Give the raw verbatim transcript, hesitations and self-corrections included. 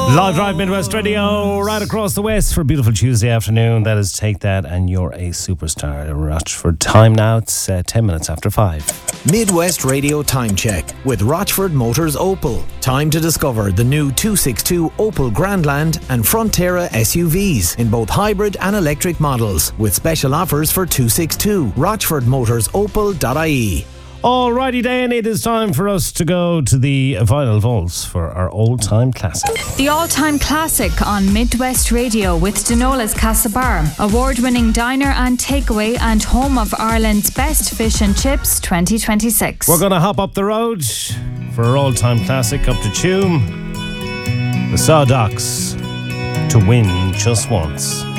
Live Drive Midwest Radio, right across the west for a beautiful Tuesday afternoon. That is Take That and You're a Superstar. Rochford time now, it's uh, ten minutes after five. Midwest Radio Time Check with Rochford Motors Opel. Time to discover the new two sixty-two Opel Grandland and Frontera S U Vs in both hybrid and electric models with special offers for two sixty-two. rochford motors opel dot I E. Alrighty then, it is time for us to go to the vinyl vaults for our all-time classic. The all-time classic on Midwest Radio with Denola's Castlebar, award-winning diner and takeaway and home of Ireland's best fish and chips twenty twenty-six. We're going to hop up the road for our all-time classic up to Tuam, the Sawdocks, To Win Just Once.